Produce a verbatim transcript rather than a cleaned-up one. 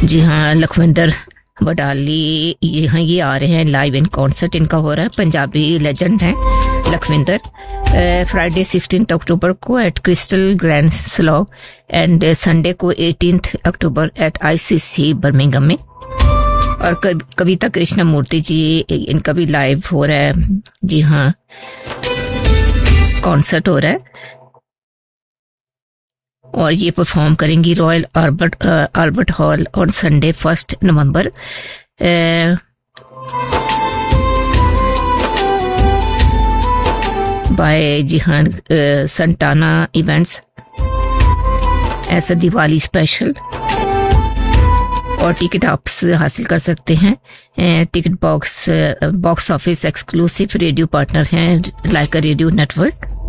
जी हाँ, लखविंदर वडाली यहाँ ये आ रहे हैं लाइव इन कॉन्सर्ट इनका हो रहा है। पंजाबी लेजेंड हैं लखविंदर। फ्राइडे सिक्सटीन अक्टूबर को eight crystal grand slow and Sunday को eighteen October eight ICC Birmingham में। और कविता कृष्णमूर्ति जी इनका भी लाइव हो रहा है। जी हाँ, कॉन्सर्ट हो रहा है और ये परफॉर्म करेंगी royal Albert Albert hall on Sunday first November. Bye जी हाँ संटाना इवेंट्स ऐसा दिवाली स्पेशल। और टिकट आप हासिल कर सकते हैं। Ticket box box office exclusive radio partner हैं लाइका रेडियो नेटवर्क।